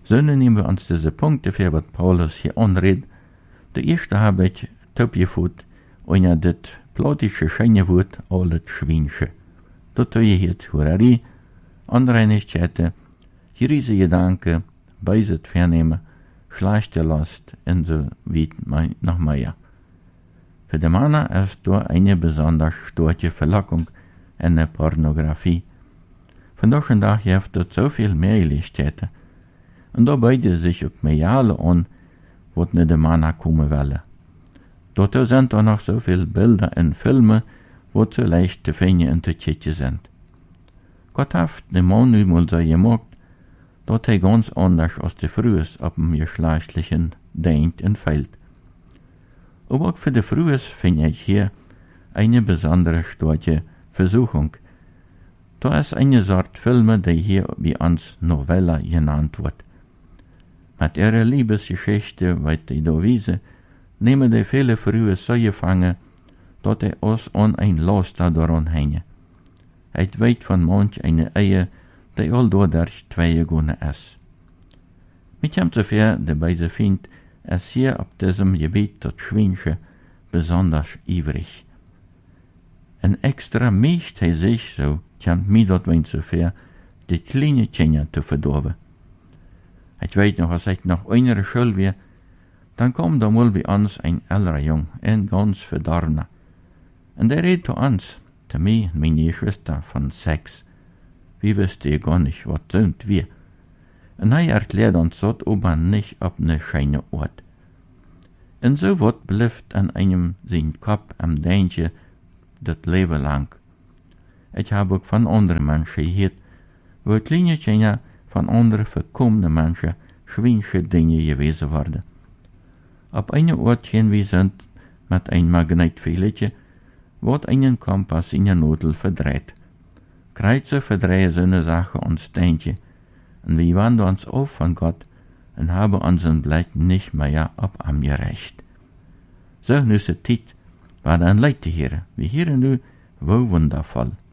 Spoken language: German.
So nehmen wir uns diese Punkte für, was Paulus hier anredet. Der erste habe ich topgevoet, und das plotische schöne Wort, alles Schwinsche. Dort tue ich hier Hurari, Unreinigkeiten, hier diese Gedanken, beiset vernehmen, schlechte Last und so weiter noch mehr. Für die Männer ist da eine besonders starke Verlockung in der Pornografie. Von daher gibt es so viel Möglichkeiten. Und da beide sich auch Mediale an, wo nicht die Männer kommen wollen. Dort sind auch noch so viele Bilder und Filme, wo zu leicht zu finden und zu kicken sind. Gott hat den Mann nun mal so gemacht, dass er ganz anders als die Frühes auf dem geschlechtlichen denkt und fällt. Aber auch für die Frühes finde ich hier eine besondere starke Versuchung. Da ist eine Sorte Filme, die hier wie uns Novella genannt wird. Mit ihrer Liebesgeschichte, was die da wiese, nehmen die viele Frühe so gefangen, dass die uns an ein Laster daran hängen. Het weet von manch eine Ehe, die all dadurch zwei gegangen ist. Mit dem zuvor der beide findet, ist hier auf diesem Gebiet das Schwinsche besonders ivrig. Ein extra mischt hij sich, so kommt mir dort wein zuvor, die kleine Kinder zu verdorben. Ich weet noch, als ich noch einer Schule war, dann kam da mal bei uns ein älterer Jung, ein ganz verdorbener. Und der redet zu uns, zu mir und meine Schwester, von Sex. Wir wüssten ja gar nicht, was sind wir. Und er erklärt uns dort oben nicht auf ne schöne Ort. Und so wird bleibt an einem sein Kopf am Denken das Leben lang. Ich habe auch von anderen Menschen gehört, wo kleine Kinder von anderen verkommenen Menschen schwinsche Dinge gewesen worden. Auf einem Ort hin wir sind mit einem Magnetfehletje, wird einen Kompass in der Nadel verdreht. Kreuze verdrehen so eine Sache uns Denken, und wir wandern uns auf von Gott und haben unseren Blick nicht mehr auf ihm gerecht. So nüsse Tit war dann Leute hier, wie hier nu, wo wundervoll.